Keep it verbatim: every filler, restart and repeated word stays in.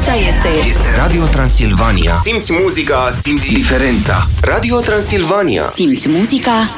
Asta este. Este Radio Transilvania. Simți muzica, simți diferența. Radio Transilvania. Simți muzica,